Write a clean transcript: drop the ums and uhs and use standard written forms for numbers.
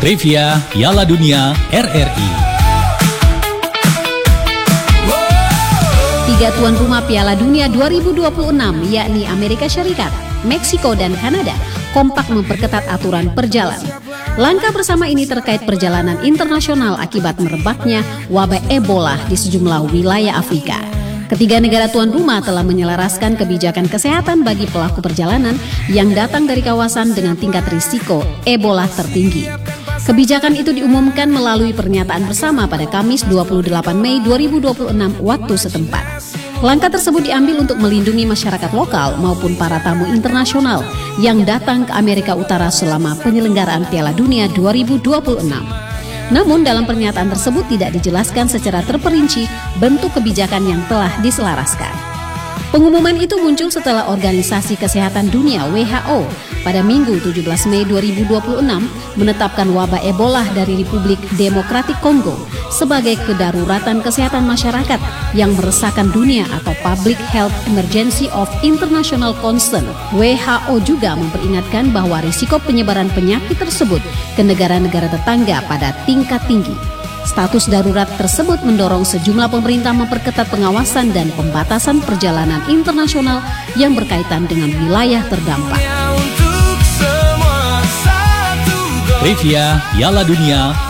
Trivia Piala Dunia RRI. Tiga tuan rumah Piala Dunia 2026 yakni Amerika Serikat, Meksiko, dan Kanada kompak memperketat aturan perjalanan. Langkah bersama ini terkait perjalanan internasional akibat merebaknya wabah Ebola di sejumlah wilayah Afrika. Ketiga negara tuan rumah telah menyelaraskan kebijakan kesehatan bagi pelaku perjalanan yang datang dari kawasan dengan tingkat risiko Ebola tertinggi. Kebijakan itu diumumkan melalui pernyataan bersama pada Kamis 28 Mei 2026 waktu setempat. Langkah tersebut diambil untuk melindungi masyarakat lokal maupun para tamu internasional yang datang ke Amerika Utara selama penyelenggaraan Piala Dunia 2026. Namun dalam pernyataan tersebut tidak dijelaskan secara terperinci bentuk kebijakan yang telah diselaraskan. Pengumuman itu muncul setelah Organisasi Kesehatan Dunia WHO pada Minggu 17 Mei 2026 menetapkan wabah Ebola dari Republik Demokratik Kongo sebagai kedaruratan kesehatan masyarakat yang meresahkan dunia atau Public Health Emergency of International Concern. WHO juga memperingatkan bahwa risiko penyebaran penyakit tersebut ke negara-negara tetangga pada tingkat tinggi. Status darurat tersebut mendorong sejumlah pemerintah memperketat pengawasan dan pembatasan perjalanan internasional yang berkaitan dengan wilayah terdampak. Trivia Piala Dunia